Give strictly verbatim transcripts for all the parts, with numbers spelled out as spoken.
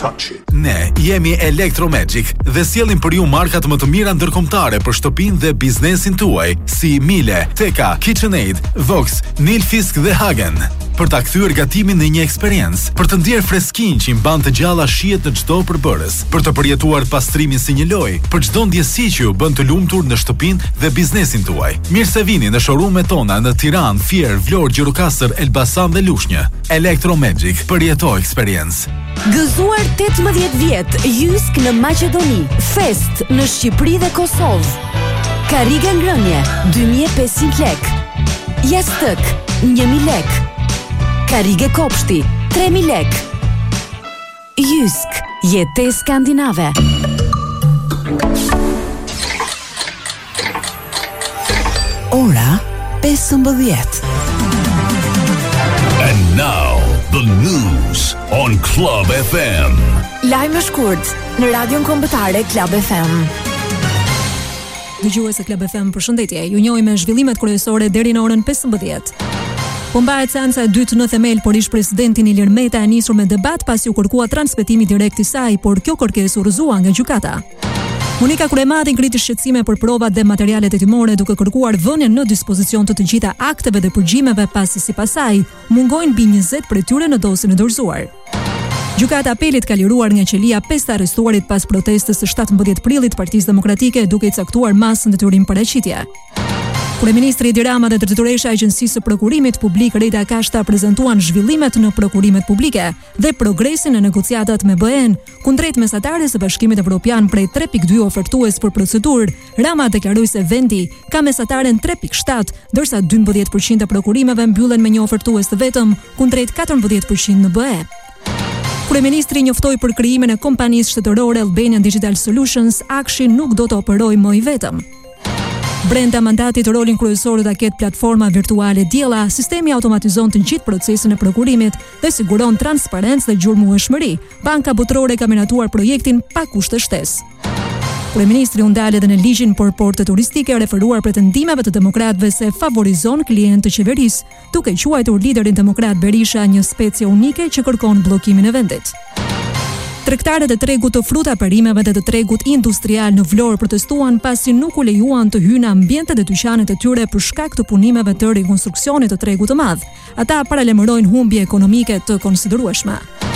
touch it. Ne jemi Electromagic dhe sjellim për ju markat më të mira ndërkombëtare për shtëpinë dhe biznesin tuaj, si Miele, Teka, KitchenAid, Vox, Nilfisk dhe Hagen. Për ta kthyer gatimin në një eksperiencë, për të ndier freskinë që i mban të gjalla shihet në çdo përbërës, për të përjetuar pastrimin si një lojë, për çdo ndjesi që ju bën të lumtur në shtëpinë dhe biznesin tuaj. Mirë se vini në showroom-et tona në Tiranë, Fier, Vlorë, Gjirokastër, Elbasan dhe Lushnjë. Electromagic, përjeto eksperiencë. Gëzuar tetëmbëdhjetë vjet, Jysk në Maqedoni, Fest në Shqipëri dhe Kosovë. Karrige ngrënie, dy mijë e pesëqind lek. Jastëk, një mijë lek. Karrige kopshti, tre mijë lek. Jysk, jetë skandinave. Ora pesëmbëdhjetë. And now the news on Club F M. Lajme shkurt në Radion Kombëtare Club F M. Dëgjues e Club F M, përshëndetje. Ju njohim me zhvillimet kryesore deri në orën pesëmbëdhjetë. Po mbahet seanca e dytë në themel, por ish presidentin Ilir Meta e nisur me debat pasi u kërkua transmetimi direkt i saj, por kjo kërkesë u rrëzua nga gjykata. Monika Kuremati ngriti shqetësime për provat dhe materialet hetimore duke kërkuar vënien në dispozicion të të gjitha akteve dhe përgjimeve pasi sipas saj mungojnë mbi njëzet prej tyre në dosin e dorëzuar. Gjykata e apelit ka liruar nga qelia pesë arrestuarit pas protestës së shtatëmbëdhjetë prillit të Partisë Demokratike duke i caktuar masën detyrim paraqitje. Kryeministri Edi Rama dhe drejtoresha e Agjencisë së Prokurimit Publik Rita Kashta prezantuan zhvillimet në prokurimet publike dhe progresin në negociatat me B E-n kundrejt mesatares së Bashkimit Evropian prej tre pikë dy ofertues për procedurë. Rama deklaroi se vendi ka mesataren tre pikë shtatë, ndërsa dymbëdhjetë përqind e prokurimeve mbyllen me një ofertues të vetëm kundrejt katërmbëdhjetë përqind në B E. Kryeministri njoftoi për krijimin e kompanisë shtetërore Albanian Digital Solutions, Akshi nuk do të operojë më i vetëm. Brenda mandatit rolin kryesor do ta ketë platforma virtuale Diella, sistemi automatizon të gjithë procesin e prokurimit dhe siguron transparencë dhe gjurmëueshmëri. Banka Botërore ka miratuar projektin pa kushte shtesë. Kryeministri u ndal edhe në ligjin për portet turistike referuar pretendimeve të demokratëve se favorizon klientë të qeverisë, duke quajtur liderin demokrat Berisha një specie unike që kërkon bllokimin e vendit. Tregtarët e tregut të fruta perimeve dhe të tregut industrial në Vlorë protestuan pasi nuk u lejuan të hyjnë në ambientet e dyqanet e tyre për shkak të punimeve të rikonstruksionit të tregut të madh. Ata paralajmërojnë humbje ekonomike të konsiderueshme.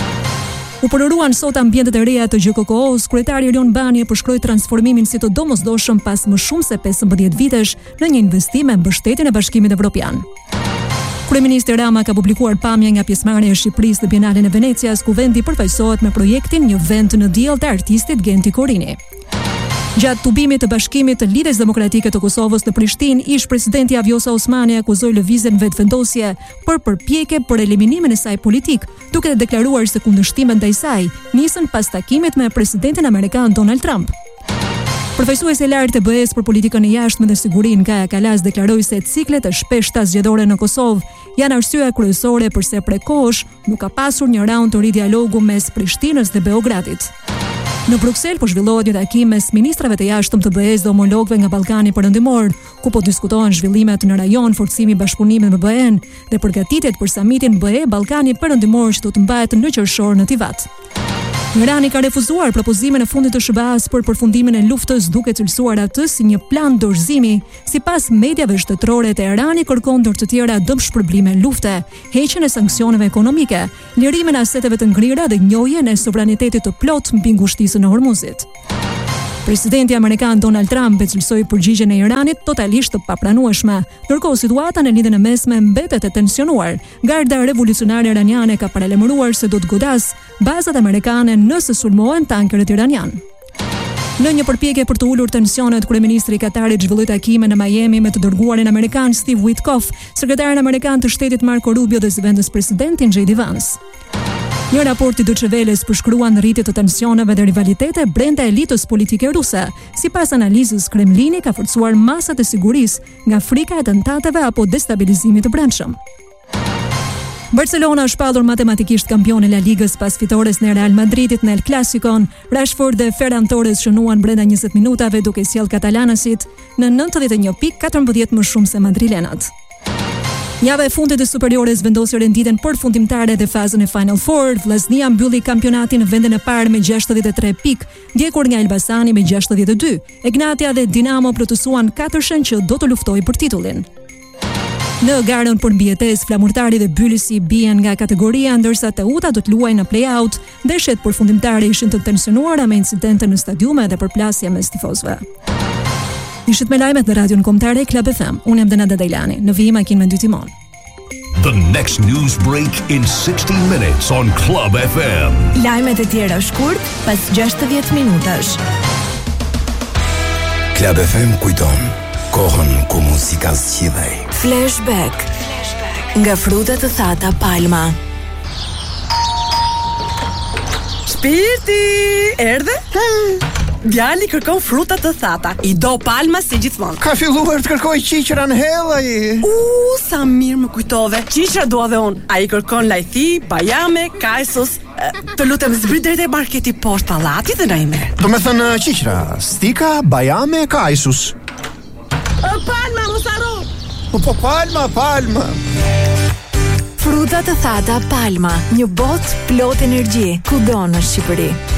U përëruan sot ambientet e reja të G K K O-s, kryetari Erion Bani përshkroi transformimin si të domosdoshëm pas më shumë se pesëmbëdhjetë vitesh në një investim me mbështetjen e Bashkimit Evropian. Kryeministri Rama ka publikuar pamje nga pjesëmarrja e Shqipërisë në Bienalen e Venecias, ku vendi përfaqësohet me projektin Një vend në diell të artistit Genti Korini. Gjatë tubimit të Bashkimit të Lidhjes Demokratike të Kosovës në Prishtinë, ish presidenti Vjosa Osmani akuzoi lëvizjen vetëvendosje për përpjekje për eliminimin e saj politik, duke deklaruar se kundërshtimet ndaj saj nisën pas takimit me presidentin amerikan Donald Trump. Përfaqësuesi i lartë e B E-s për politikën e jashtme dhe sigurinë Kaja Kalas deklaroi se ciklet e shpeshta zgjedhore në Kosovë janë arsyeja kryesore përse prej kohësh nuk ka pasur një raund të ri dialogu mes Prishtinës dhe Beogradit. Në Bruksel po zhvillohet një takim mes ministrave të jashtëm të B E-s dhe homologëve nga Ballkani Perëndimor, ku po diskutohen zhvillimet në rajon, forcimi i bashkëpunimit me B E-n dhe përgatitjet për samitin B E Ballkani Perëndimor që do të mbahet në qershor në Tivat. Irani ka refuzuar propozimin e fundit të S B A-s për përfundimin e luftës, duke cilësuar atë si një plan dorëzimi. Sipas mediave shtetërore, Teherani kërkon ndër të tjera dëmshpërblime lufte, heqjen e sanksioneve ekonomike, lirimin e aseteve të ngrira dhe njohjen e sovranitetit të plotë mbi ngushtisën e Hormuzit. Presidenti amerikan Donald Trump e cilësoi përgjigjen e Iranit totalisht të papranueshme, ndërkohë situata në lidhjen e mesme mbetet e tensionuar. Garda revolucionare iraniane ka paralajmëruar se do të godas bazat amerikane nëse sulmohen tankeret iranian. Në një përpjekje për të ulur tensionet, kryeministri i Katarit zhvilloi takime në Miami me të dërguarin amerikan Steve Witkoff, sekretarin amerikan të shtetit Marco Rubio dhe zëvendës presidentin J D Vance. Një raport i Deutsche Welles përshkruan rritje të tensioneve dhe rivalitete brenda elitës politike ruse. Sipas analizës, Kremlini ka forcuar masat e sigurisë nga frika e atentateve apo destabilizimit të brendshëm. Barcelona është shpallur matematikisht kampion e La Ligës pas fitores në Real Madridit në El Clasicon. Rashford dhe Ferran Torres shënuan brenda njëzet minutave duke sjellë katalanësit në nëntëdhjetë e një pikë katërmbëdhjetë më shumë se madrilenat. Java e fundit e superiores vendosi renditën përfundimtare dhe fazën e Final Four. Vllaznia mbylli kampionatin në vendin e parë me gjashtëdhjetë e tre pikë, ndjekur nga Elbasani me gjashtëdhjetë e dy. Egnatia dhe Dinamo plotësuan katërshën që do të luftojë për titullin. Në garën për mbijetesë, Flamurtari dhe Bylisi bien nga kategoria, ndërsa Teuta do të luajë në play-out. Ndeshjet përfundimtare ishin të tensionuara me incidente në stadiume dhe përplasje mes tifozëve. Ishit me lajmet në radion kombëtare Club F M. Unë jam Denada Dajlani. Në vijim makinë me dy timon. The next news break in sixty minutes on Club F M. Lajmet e tjera shkurt pas gjashtëdhjetë minutash. Club F M kujton kohën ku muzika zgjidhej. Flashback. Nga frutat të thata Palma. Shpirti, erdhe? Djali kërkon fruta të thata. I do Palma si gjithmonë. Ka filluar të kërkoj qiqra në hellaj. U, sa mirë më kujtove. Qiqra dua dhe unë. Ai kërkon lajthi, bajame, kajsos. Të lutem zbrit deri te marketi poshtë pallatit dhe na i merr. Do me thënë qiqra, stika, bajame, kajsus. Palma, mos harro. Po po Palma, Palma. Fruta të thata Palma, një botë plot energji, kudo në Shqipëri.